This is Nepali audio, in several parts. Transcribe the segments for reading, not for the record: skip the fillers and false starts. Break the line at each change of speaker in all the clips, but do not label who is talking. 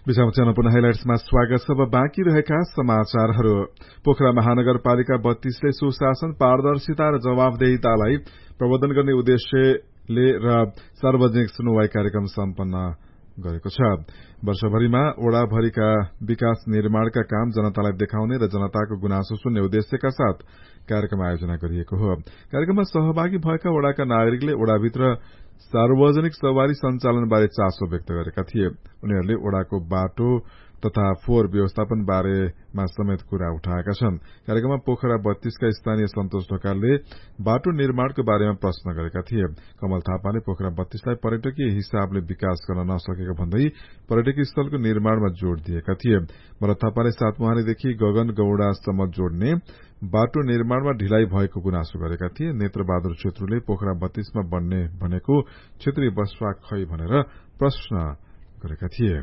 पुनः हाइलाइट्समा स्वागत छ। बाँकी रहेका समाचारहरू। पोखरा महानगरपालिका 32ले सुशासन, पारदर्शिता र जवाफदेहितालाई प्रवर्धन गर्ने उद्देश्यले र सार्वजनिक सुनवाई कार्यक्रम सम्पन्न गरेको छ। वर्षभरिमा वडाभरिका विकास निर्माणका काम जनतालाई देखाउने र जनताको गुनासो सुन्ने उद्देश्यका साथ कार्यक्रम आयोजना गरिएको हो। कार्यक्रममा सहभागी भएका वडाका नागरिकले वडाभित्र सार्वजनिक सवारी सञ्चालन बारे चासो व्यक्त गरेका थिए। उनीहरूले वडाको बाटो तथा फोहोर व्यवस्थापन बारेमा समेत कुरा उठाएका छन्। कार्यक्रममा पोखरा 32का स्थानीय सन्तोष ढकालले बाटो निर्माणको बारेमा प्रश्न गरेका थिए। कमल थापाले पोखरा 32लाई पर्यटकीय हिसाबले विकास गर्न नसकेको भन्दै पर्यटकीय स्थलको निर्माणमा जोड़ दिएका थिए। भरत थापाले सातमुहानीदेखि गगन गौड़ासम्म जोड्ने बाटो निर्माणमा ढिलाइ भएको गुनासो गरेका थिए। नेत्रबहादुर छेत्रुले पोखरा 32मा बन्ने भनेको क्षेत्रीय बसपा खै भनेर प्रश्न गरेका थिए।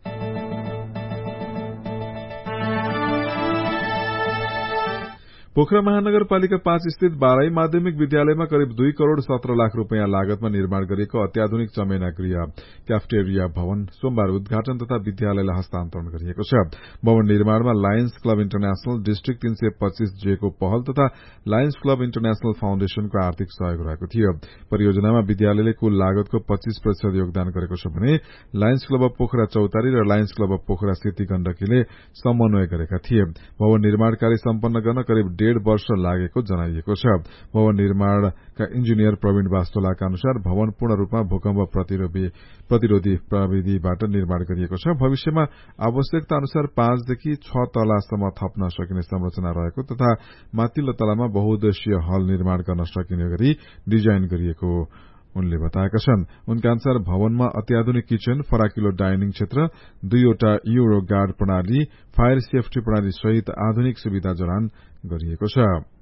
पोखरा महानगरपालिका 5 स्थित बाराई माध्यमिक विद्यालयमा करिब 2 करोड़ 17 लाख रूपियाँ लागतमा निर्माण गरिएको अत्याधुनिक चमेना गृह क्याफेटेरिया भवन सोमबार उद्घाटन तथा विद्यालयलाई हस्तान्तरण गरिएको छ। भवन निर्माणमा Lions club international, district 325J को पहल तथा लायन्स क्लब इन्टरनेशनल फाउन्डेशनको आर्थिक सहयोग रहेको थियो। परियोजनामा विद्यालयले कुल लागतको 25% योगदान गरेको छ भने लायन्स क्लब अफ पोखरा चौतारी र Lions club of Pokhara Seti गण्डकीले समन्वय गरेका थिए। भवन निर्माण कार्य सम्पन्न गर्न करिब 1.5 वर्ष लागेको जनाइएको छ। भवन निर्माणका इन्जिनियर प्रवीण वास्तोलाका अनुसार भवन पूर्ण रूपमा भूकम्प प्रतिरोधी प्रविधिबाट निर्माण गरिएको छ। भविष्यमा आवश्यकता अनुसार 5 देखि 6 तलासम्म थप्न सकिने संरचना रहेको तथा माथिल्लो तलामा बहुउद्देश्यीय हल निर्माण गर्न सकिने गरी डिजाइन गरिएको उनले बताएका छन्। उनका अनुसार भवनमा अत्याधुनिक किचन, फराकिलो डाइनिङ क्षेत्र, 2वटा यूरो गार्ड प्रणाली, फायर सेफ्टी प्रणाली सहित आधुनिक सुविधा जडान गरिएको छ।